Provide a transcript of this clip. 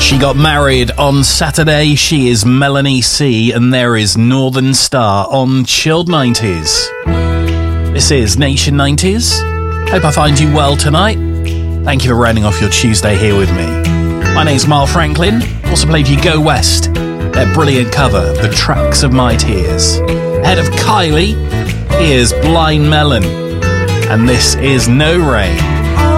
She got married on Saturday. She is Melanie C, and there is Northern Star on Chilled 90s. This is Nation 90s. Hope I find you well tonight. Thank you for rounding off your Tuesday here with me. My name's Mark Franklin. Also played you Go West, their brilliant cover, The Tracks of My Tears. Ahead of Kylie, here's Blind Melon, and this is No Rain.